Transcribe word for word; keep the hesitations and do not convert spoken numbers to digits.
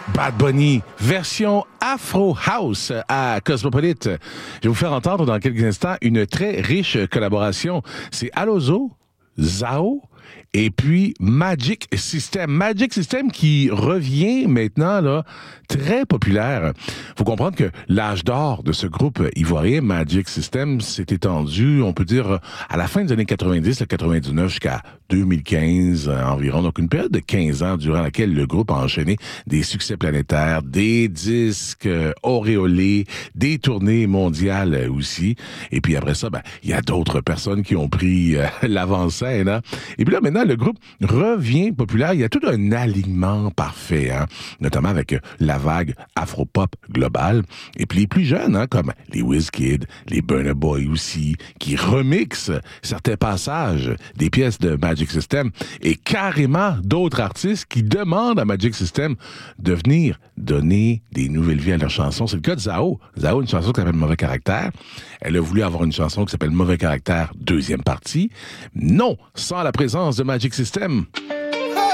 Bad Bunny, version Afro House à Cosmopolite. Je vais vous faire entendre dans quelques instants une très riche collaboration. C'est Alozo, Zao et puis Magic System. Magic System qui revient maintenant là, très populaire. Faut comprendre que l'âge d'or de ce groupe ivoirien, Magic System, s'est étendu, on peut dire, à la fin des années quatre-vingt-dix, quatre-vingt-dix-neuf jusqu'à deux mille quinze environ. Donc une période de quinze ans durant laquelle le groupe a enchaîné des succès planétaires, des disques auréolés, des tournées mondiales aussi. Et puis après ça, ben, il y a d'autres personnes qui ont pris euh, l'avant-scène. Hein? Et puis là, maintenant, le groupe revient populaire. Il y a tout un alignement parfait, hein? Notamment avec la vague afro-pop globale. Et puis les plus jeunes, hein, comme les Wizkid, les Burna Boy aussi, qui remixent certains passages des pièces de Magic System et carrément d'autres artistes qui demandent à Magic System de venir donner des nouvelles vies à leurs chansons. C'est le cas de Zao. Zao a une chanson qui s'appelle Mauvais Caractère. Elle a voulu avoir une chanson qui s'appelle Mauvais Caractère, deuxième partie. Non, sans la présence de Magic System.